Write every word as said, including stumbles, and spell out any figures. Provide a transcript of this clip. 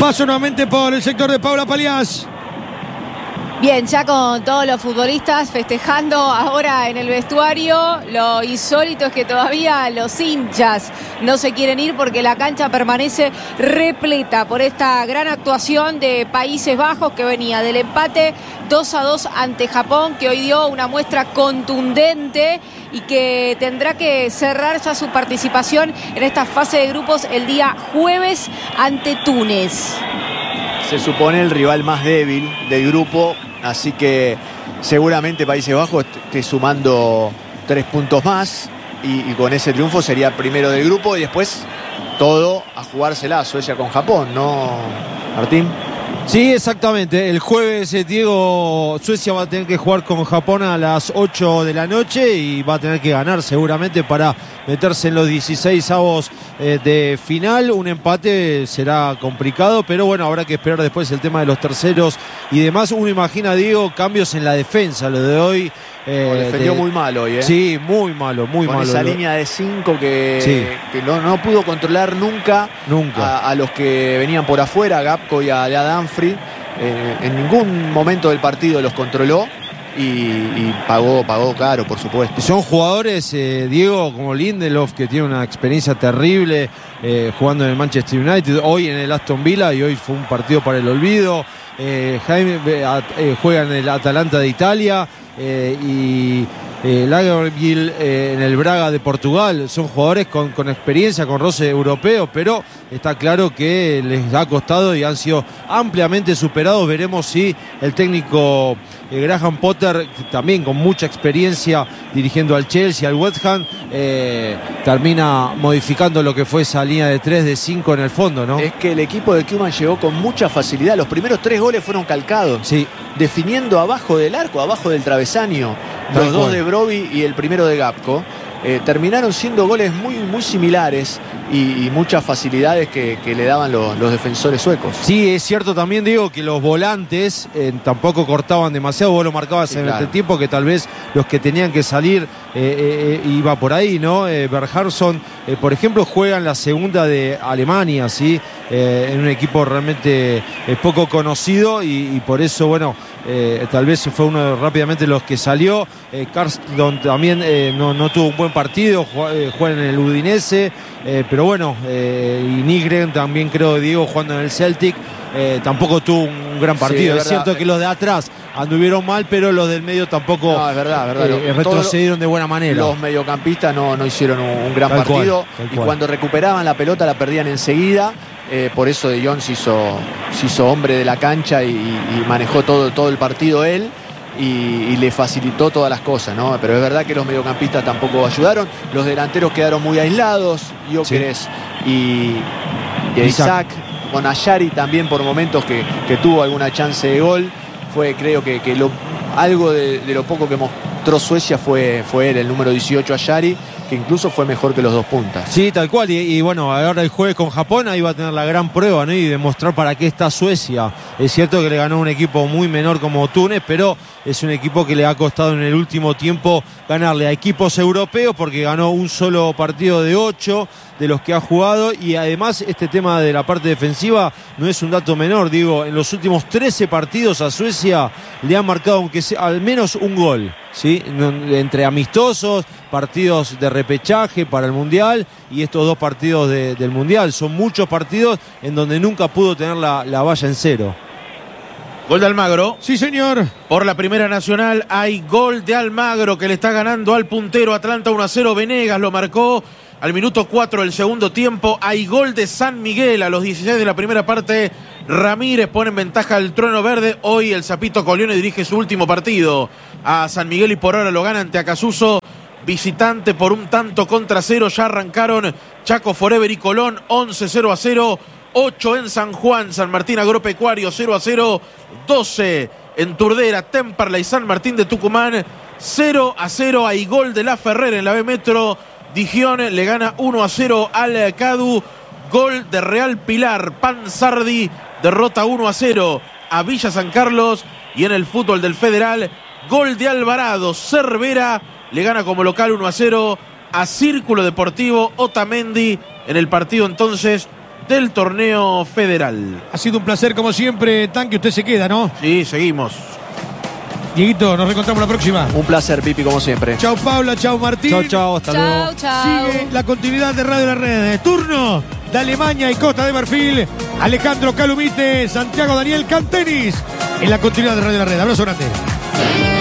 Paso nuevamente por el sector de Paula Paliás. Bien, ya con todos los futbolistas festejando ahora en el vestuario. Lo insólito es que todavía los hinchas no se quieren ir porque la cancha permanece repleta por esta gran actuación de Países Bajos, que venía del empate dos a dos ante Japón, que hoy dio una muestra contundente y que tendrá que cerrar ya su participación en esta fase de grupos el día jueves ante Túnez. Se supone el rival más débil del grupo, así que seguramente Países Bajos esté sumando tres puntos más y, y con ese triunfo sería primero del grupo y después todo a jugársela Suecia con Japón, ¿no, Martín? Sí, exactamente. El jueves, eh, Diego, Suecia va a tener que jugar con Japón a las ocho de la noche y va a tener que ganar seguramente para meterse en los dieciséis avos eh, de final. Un empate será complicado, pero bueno, habrá que esperar después el tema de los terceros y demás. Uno imagina, Diego, cambios en la defensa. Lo de hoy... Eh, no, defendió de... muy mal hoy, ¿eh? Sí, muy malo, muy con malo. Con esa línea de cinco que, sí. que no, no pudo controlar nunca, nunca. A, a los que venían por afuera, a Gapco y a, a Danfrey. Eh, en ningún momento del partido los controló y, y pagó, pagó caro, por supuesto. Son jugadores, eh, Diego, como Lindelof, que tiene una experiencia terrible eh, jugando en el Manchester United, hoy en el Aston Villa y hoy fue un partido para el olvido. Eh, Jaime eh, juega en el Atalanta de Italia eh, y eh, Lagerbielke eh, en el Braga de Portugal. Son jugadores con, con experiencia, con roce europeo, pero está claro que les ha costado y han sido ampliamente superados. Veremos si el técnico eh, Graham Potter, también con mucha experiencia dirigiendo al Chelsea, al West Ham, eh, termina modificando lo que fue esa línea de tres, de cinco en el fondo, ¿no? Es que el equipo de Koeman llegó con mucha facilidad. Los primeros tres goles fueron calcados. Sí. Definiendo abajo del arco, abajo del travesaño. Los dos de Brobbey y el primero de Gapco. Eh, terminaron siendo goles muy, muy similares y, y muchas facilidades que, que le daban los, los defensores suecos. Sí, es cierto también, digo, que los volantes eh, tampoco cortaban demasiado. Vos lo marcabas sí, en claro. el tiempo que tal vez los que tenían que salir eh, eh, iba por ahí, ¿no? Eh, Bergharsson, eh, por ejemplo, juega en la segunda de Alemania, ¿sí? Eh, en un equipo realmente eh, poco conocido y, y por eso, bueno, eh, tal vez fue uno de, rápidamente los que salió. Eh, Karlsson también eh, no, no tuvo un buen partido, juega en el Udinese, eh, pero bueno, eh, y Nygren también creo, Diego, jugando en el Celtic, eh, tampoco tuvo un gran partido. Sí, es, es cierto que los de atrás anduvieron mal, pero los del medio tampoco no, es verdad, es verdad. Eh, retrocedieron de buena manera. Los mediocampistas no, no hicieron un, un gran tal partido cual, y cuando recuperaban la pelota la perdían enseguida. Eh, por eso De Jong se hizo, se hizo hombre de la cancha y, y manejó todo, todo el partido él. Y, y le facilitó todas las cosas, ¿no? Pero es verdad que los mediocampistas tampoco ayudaron. Los delanteros quedaron muy aislados. Gyökeres sí. y, y Isaac. Con Ayari también por momentos que, que tuvo alguna chance de gol. Fue, creo que, que lo, algo de, de lo poco que mostró Suecia fue, fue él, el número dieciocho, Ayari, que incluso fue mejor que los dos puntas. Sí, tal cual. Y, y bueno, ahora el jueves con Japón, ahí va a tener la gran prueba, ¿no? Y demostrar para qué está Suecia. Es cierto que le ganó un equipo muy menor como Túnez, pero es un equipo que le ha costado en el último tiempo ganarle a equipos europeos porque ganó un solo partido de ocho de los que ha jugado. Y además este tema de la parte defensiva no es un dato menor. Digo, en los últimos trece partidos a Suecia le han marcado aunque sea al menos un gol, ¿sí? Entre amistosos, partidos de repechaje para el Mundial y estos dos partidos de, del Mundial. Son muchos partidos en donde nunca pudo tener la, la valla en cero. Gol de Almagro. Sí, señor. Por la Primera Nacional hay gol de Almagro que le está ganando al puntero Atlanta uno a cero. Venegas lo marcó al minuto cuatro del segundo tiempo. Hay gol de San Miguel a los dieciséis de la primera parte. Ramírez pone en ventaja al Trueno Verde. Hoy el Zapito Colione dirige su último partido a San Miguel y por ahora lo gana ante Acasuso. Visitante por un tanto contra cero. Ya arrancaron Chaco Forever y Colón. once cero a cero. ocho en San Juan. San Martín Agropecuario cero a cero. doce en Turdera, Temperley y San Martín de Tucumán. cero a cero. Hay gol de La Ferrera en la B Metro. Digión le gana uno a cero al Cadu. Gol de Real Pilar. Panzardi derrota uno a cero a Villa San Carlos. Y en el fútbol del Federal, gol de Alvarado. Cervera le gana como local uno a cero a Círculo Deportivo Otamendi. En el partido entonces del torneo federal. Ha sido un placer como siempre, Tanque, usted se queda, ¿no? Sí, seguimos. Dieguito, nos reencontramos la próxima. Un placer, Pipi, como siempre. Chau Paula, chau Martín. Chau, chau, hasta luego. Chau, chau. Sigue la continuidad de Radio La Red. Turno de Alemania y Costa de Marfil. Alejandro Calumite, Santiago Daniel Cantenis. En la continuidad de Radio La Red. Abrazo grande.